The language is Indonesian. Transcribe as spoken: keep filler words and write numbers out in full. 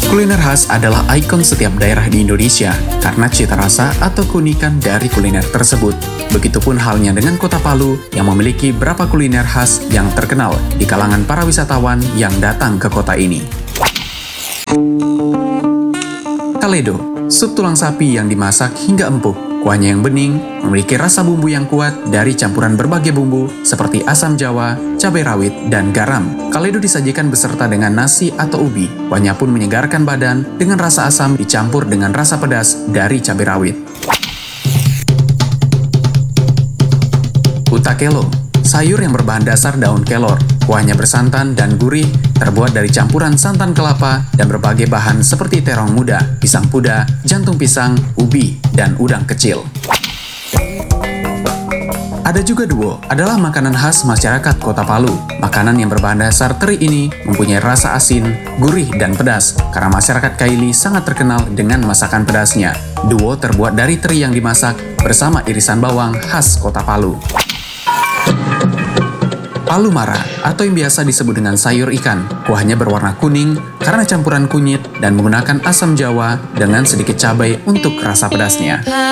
Kuliner khas adalah ikon setiap daerah di Indonesia karena cita rasa atau keunikan dari kuliner tersebut. Begitupun halnya dengan Kota Palu yang memiliki beberapa kuliner khas yang terkenal di kalangan para wisatawan yang datang ke kota ini. Kaledo, sup tulang sapi yang dimasak hingga empuk. Kuahnya yang bening, memiliki rasa bumbu yang kuat dari campuran berbagai bumbu seperti asam jawa, cabai rawit, dan garam. Kaledo disajikan beserta dengan nasi atau ubi. Kuahnya pun menyegarkan badan dengan rasa asam dicampur dengan rasa pedas dari cabai rawit. Utakelo, sayur yang berbahan dasar daun kelor. Kuahnya bersantan dan gurih, terbuat dari campuran santan kelapa dan berbagai bahan seperti terong muda, pisang puda, jantung pisang, ubi, dan udang kecil. Ada juga duo, adalah makanan khas masyarakat Kota Palu. Makanan yang berbahan dasar teri ini mempunyai rasa asin, gurih, dan pedas, karena masyarakat Kaili sangat terkenal dengan masakan pedasnya. Duo terbuat dari teri yang dimasak bersama irisan bawang khas Kota Palu. Palu mara, atau yang biasa disebut dengan sayur ikan. Kuahnya berwarna kuning karena campuran kunyit dan menggunakan asam jawa dengan sedikit cabai untuk rasa pedasnya.